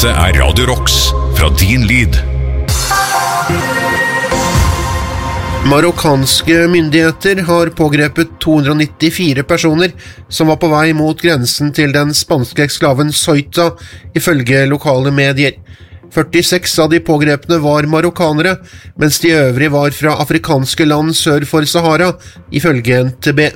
Dette Radio Rocks fra din lyd. Marokkanske myndigheter har pågrepet 294 personer som var på vei mot grensen til den spanske eksklaven Ceuta, ifølge lokale medier. 46 av de pågrepne var marokkanere, mens de øvrige var fra afrikanske land sør for Sahara, ifølge NTB.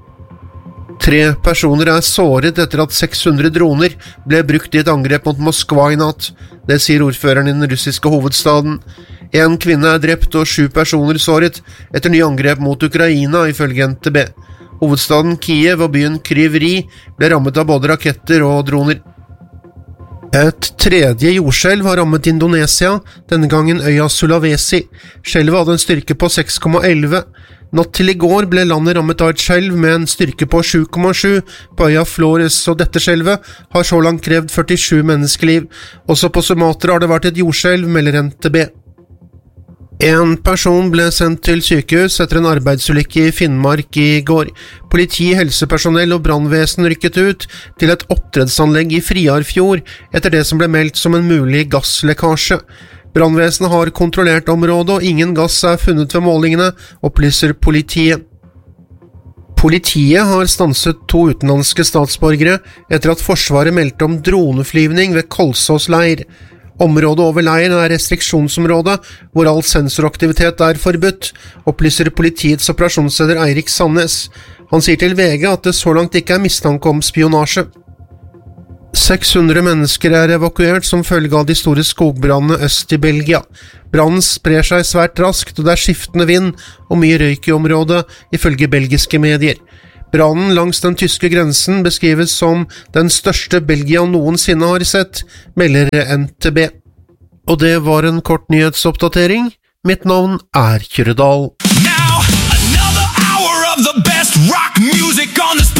3 personer såret etter at 600 droner ble brukt i et angrep mot Moskva i natt. Det sier ordføreren i den russiske hovedstaden. 1 kvinne drept og 7 personer såret etter nye angrep mot Ukraina, ifølge NTB. Hovedstaden Kiev og byen Kryv Rih ble rammet av både raketter og droner. Et tredje jordskjelv har rammet Indonesia, denne gangen øya Sulawesi. Skjelvet hadde en styrke på 6,11. Natt til i går ble landet rammet av et skjelv med en styrke på 7,7 på øya Flores, og dette skjelvet har så langt krevd 47 menneskeliv. Også på Sumatra har det vært et jordskjelv, melder NTB. En person ble sendt til sykehus etter en arbeidsulykke i Finnmark i går. Politi, helsepersonell og brannvesen rykket ut til et oppdrettsanlegg i Friarfjord etter det som ble meldt som en mulig gasslekkasje. Brannvesenet har kontrollert området, og ingen gass funnet ved målingene, opplyser politiet. Politiet har stanset 2 utenlandske statsborgere etter at Forsvaret meldte om droneflyvning ved Kolsås leir. Området over leiren restriksjonsområde, hvor all sensoraktivitet forbudt, opplyser politiets operasjonsleder Eirik Sandnes. Han sier til VG at det så langt ikke mistanke om spionasje. 600 mennesker evakuert som følge av de store skogbrannene øst i Belgia. Brannen sprer seg svært raskt, og det skiftende vind og mye røyk i området, ifølge belgiske medier. Brannen langs den tyske grensen beskrives som den største Belgia noensinne har sett, melder NTB. Og det var en kort nyhetsoppdatering. Mitt navn Kyrre Dahl. Now, another hour of the best rock music on the